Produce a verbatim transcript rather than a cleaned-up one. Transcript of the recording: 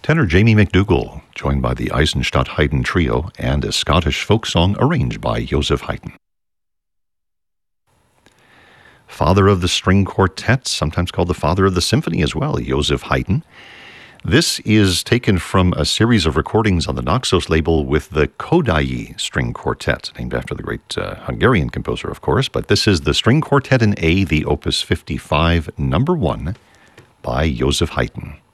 Tenor Jamie McDougall, joined by the Eisenstadt Haydn Trio and a Scottish folk song arranged by Joseph Haydn. Father of the String Quartet, sometimes called the father of the symphony as well, Joseph Haydn. This is taken from a series of recordings on the Naxos label with the Kodály String Quartet, named after the great uh, Hungarian composer, of course, but this is the String Quartet in A, the Opus fifty-five, number one, by Joseph Haydn.